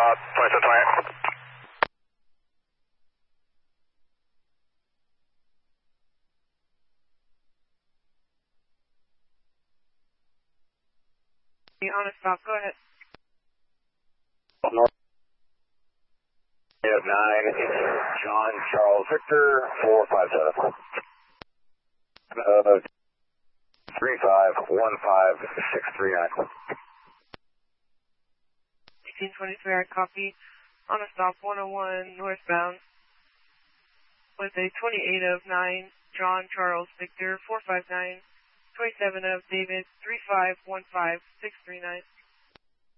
2720. On a stop, go ahead. North 9, John Charles Victor, 457. 3515639. 1823, I copy. On a stop, 101 northbound with a 28 of 9, John Charles Victor, 459, 27 of David, 3515639.